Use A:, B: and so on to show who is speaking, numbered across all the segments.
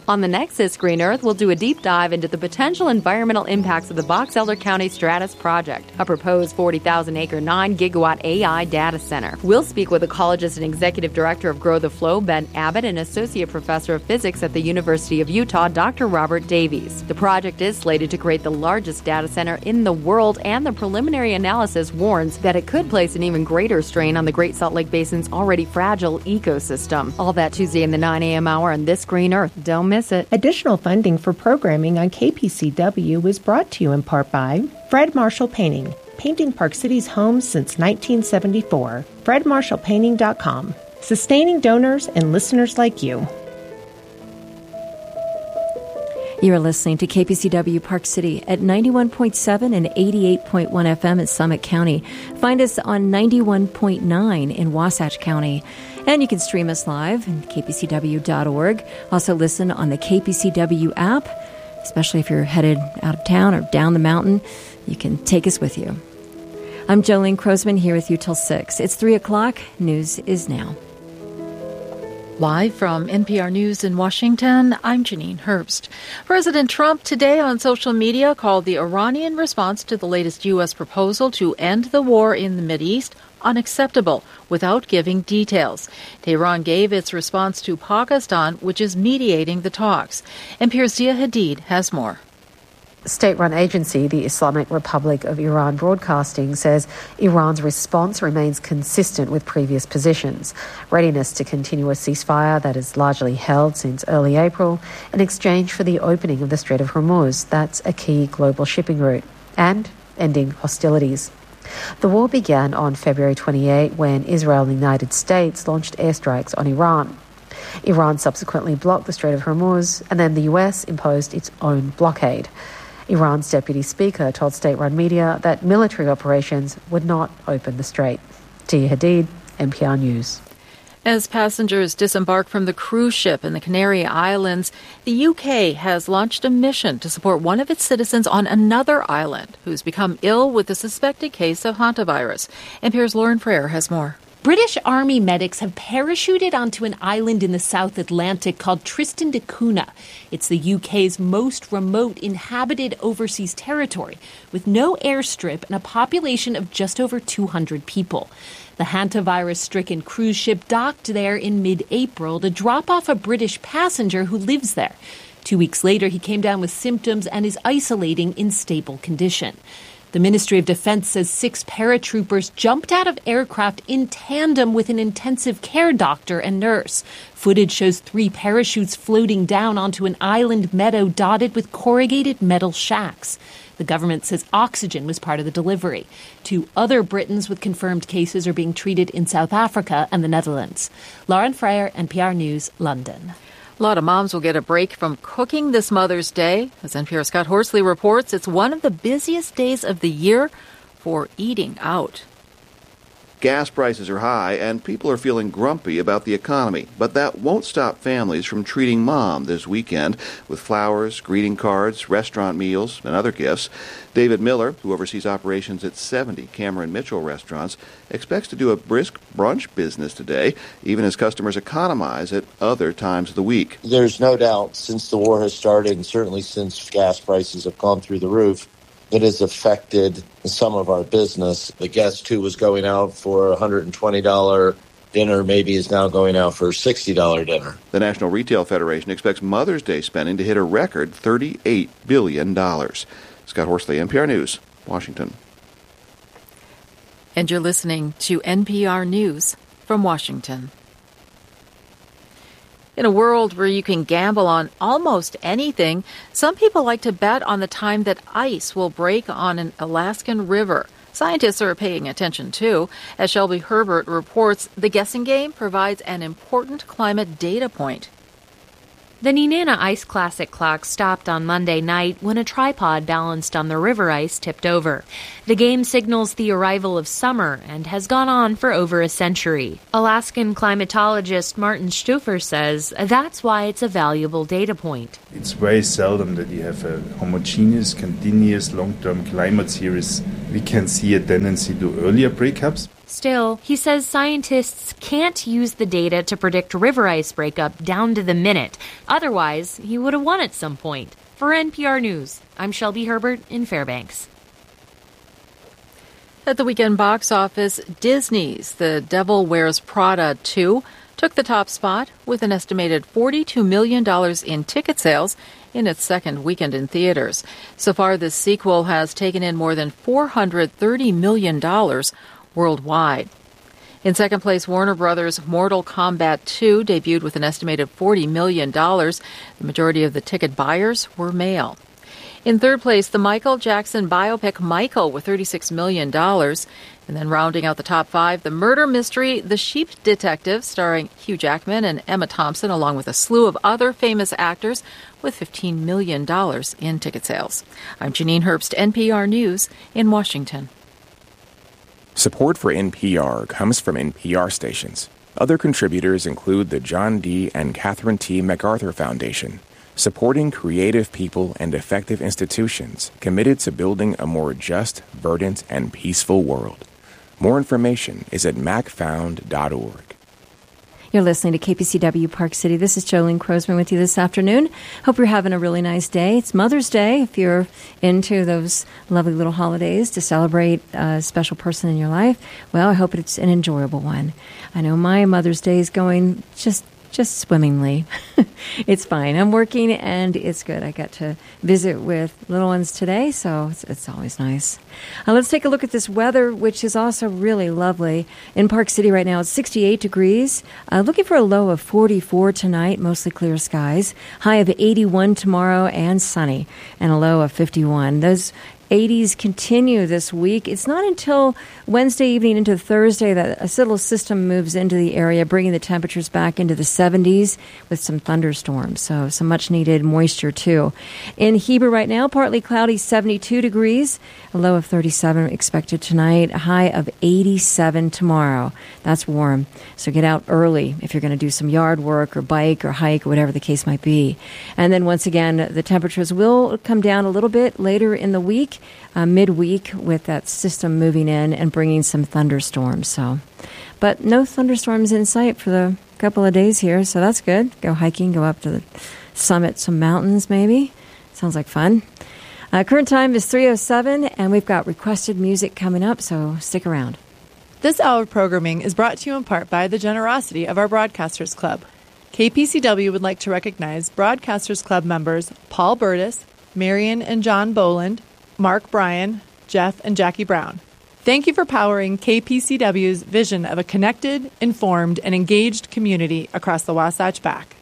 A: On the next This Green Earth, we'll do a deep dive into the potential environmental impacts of the Box Elder County Stratus Project, a proposed 40,000-acre, 9-gigawatt AI data center. We'll speak with ecologist and executive director of Grow the Flow, Ben Abbott, and associate professor of physics at the University of Utah, Dr. Robert Davies. The project is slated to create the largest data center in the world, and the preliminary analysis warns that it could place an even greater strain on the Great Salt Lake Basin's already fragile ecosystem. All that Tuesday in the 9 a.m. hour on This Green Earth. Don't miss it.
B: Additional funding for programming on KPCW is brought to you in part by Fred Marshall Painting, painting Park City's homes since 1974. FredMarshallPainting.com, sustaining donors and listeners like you.
C: You're listening to KPCW Park City at 91.7 and 88.1 FM in Summit County. Find us on 91.9 in Wasatch County. And you can stream us live at kpcw.org. Also listen on the KPCW app, especially if you're headed out of town or down the mountain. You can take us with you. I'm Jolene Crosman here with you till 6. It's 3 o'clock. News is now.
D: Live from NPR News in Washington, I'm Janine Herbst. President Trump today on social media called the Iranian response to the latest U.S. proposal to end the war in the Mideast unacceptable, without giving details. Tehran gave its response to Pakistan, which is mediating the talks. NPR's Zia Hadid has more.
E: State-run agency, the Islamic Republic of Iran Broadcasting, says Iran's response remains consistent with previous positions. Readiness to continue a ceasefire that is largely held since early April in exchange for the opening of the Strait of Hormuz. That's a key global shipping route. And ending hostilities. The war began on February 28 when Israel and the United States launched airstrikes on Iran. Iran subsequently blocked the Strait of Hormuz, and then the U.S. imposed its own blockade. Iran's deputy speaker told state-run media that military operations would not open the strait. Tia Hadid, NPR News.
D: As passengers disembark from the cruise ship in the Canary Islands, the UK has launched a mission to support one of its citizens on another island who's become ill with a suspected case of hantavirus. NPR's Lauren Frere has more.
F: British Army medics have parachuted onto an island in the South Atlantic called Tristan da Cunha. It's the UK's most remote inhabited overseas territory, with no airstrip and a population of just over 200 people. The hantavirus-stricken cruise ship docked there in mid-April to drop off a British passenger who lives there. 2 weeks later, he came down with symptoms and is isolating in stable condition. The Ministry of Defense says 6 paratroopers jumped out of aircraft in tandem with an intensive care doctor and nurse. Footage shows 3 parachutes floating down onto an island meadow dotted with corrugated metal shacks. The government says oxygen was part of the delivery. 2 other Britons with confirmed cases are being treated in South Africa and the Netherlands. Lauren Frere, NPR News, London.
D: A lot of moms will get a break from cooking this Mother's Day. As NPR's Scott Horsley reports, it's one of the busiest days of the year for eating out.
G: Gas prices are high and people are feeling grumpy about the economy, but that won't stop families from treating Mom this weekend with flowers, greeting cards, restaurant meals, and other gifts. David Miller, who oversees operations at 70 Cameron Mitchell restaurants, expects to do a brisk brunch business today, even as customers economize at other times of the week.
H: There's no doubt since the war has started, and certainly since gas prices have gone through the roof, it has affected some of our business. The guest who was going out for a $120 dinner maybe is now going out for a $60 dinner.
G: The National Retail Federation expects Mother's Day spending to hit a record $38 billion. Scott Horsley, NPR News, Washington.
D: And you're listening to NPR News from Washington. In a world where you can gamble on almost anything, some people like to bet on the time that ice will break on an Alaskan river. Scientists are paying attention, too. As Shelby Herbert reports, the guessing game provides an important climate data point.
I: The Nenana Ice Classic clock stopped on Monday night when a tripod balanced on the river ice tipped over. The game signals the arrival of summer and has gone on for over a century. Alaskan climatologist Martin Stufer says that's why it's a valuable data point.
J: It's very seldom that you have a homogeneous, continuous, long-term climate series we can see a tendency to earlier breakups.
I: Still, he says scientists can't use the data to predict river ice breakup down to the minute. Otherwise, he would have won at some point. For NPR News, I'm Shelby Herbert in Fairbanks.
D: At the weekend box office, Disney's The Devil Wears Prada 2 took the top spot with an estimated $42 million in ticket sales in its second weekend in theaters. So far, this sequel has taken in more than $430 million worldwide. In second place, Warner Brothers' Mortal Kombat 2 debuted with an estimated $40 million. The majority of the ticket buyers were male. In third place, the Michael Jackson biopic Michael with $36 million. And then rounding out the top five, the murder mystery The Sheep Detective, starring Hugh Jackman and Emma Thompson, along with a slew of other famous actors, with $15 million in ticket sales. I'm Janine Herbst, NPR News in Washington.
K: Support for NPR comes from NPR stations. Other contributors include the John D. and Catherine T. MacArthur Foundation, supporting creative people and effective institutions committed to building a more just, verdant, and peaceful world. More information is at macfound.org.
C: You're listening to KPCW Park City. This is Jolene Crosman with you this afternoon. Hope you're having a really nice day. It's Mother's Day if you're into those lovely little holidays to celebrate a special person in your life. Well, I hope it's an enjoyable one. I know my Mother's Day is going just swimmingly. It's fine. I'm working and it's good. I got to visit with little ones today, so it's always nice. Let's take a look at this weather, which is also really lovely. In Park City right now, it's 68 degrees. Looking for a low of 44 tonight, mostly clear skies. High of 81 tomorrow and sunny, and a low of 51. Those 80s continue this week. It's not until Wednesday evening into Thursday that a little system moves into the area, bringing the temperatures back into the 70s with some thunderstorms. So some much needed moisture too. In Heber right now, partly cloudy, 72 degrees, a low of 37 expected tonight, a high of 87 tomorrow. That's warm. So get out early if you're going to do some yard work or bike or hike or whatever the case might be. And then once again, the temperatures will come down a little bit later in the week. Midweek with that system moving in and bringing some thunderstorms. But no thunderstorms in sight for the couple of days here, so that's good. Go hiking, go up to the summit, some mountains maybe. Sounds like fun. Current time is 3:07, and we've got requested music coming up, so stick around.
L: This hour of programming is brought to you in part by the generosity of our Broadcasters Club. KPCW would like to recognize Broadcasters Club members Paul Burtis, Marion and John Boland, Mark Bryan, Jeff and Jackie Brown. Thank you for powering KPCW's vision of a connected, informed, and engaged community across the Wasatch Back.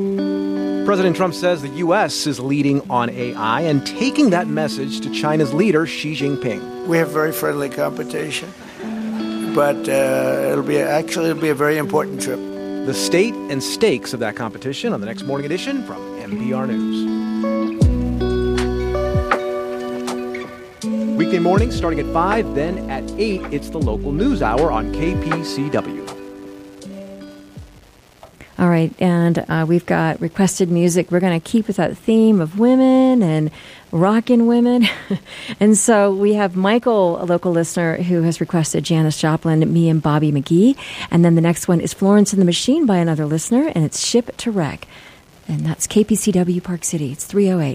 M: President Trump says the U.S. is leading on AI and taking that message to China's leader, Xi Jinping.
N: We have very friendly competition, but it'll be a very important trip.
M: The state and stakes of that competition on the next morning edition from NPR News. Weekday mornings starting at 5, then at 8, it's the local news hour on KPCW.
C: All right, and we've got requested music. We're going to keep with that theme of women and rockin' women. And so we have Michael, a local listener, who has requested Janis Joplin, Me and Bobby McGee. And then the next one is Florence and the Machine by another listener, and it's Ship to Wreck. And that's KPCW Park City. It's 3:08.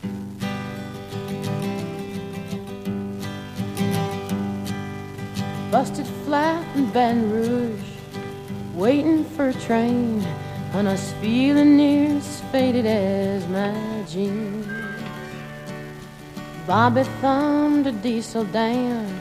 O: Busted flat in Baton Rouge, waiting for a train, and I was feeling near as faded as my jeans. Bobby thumbed a diesel down,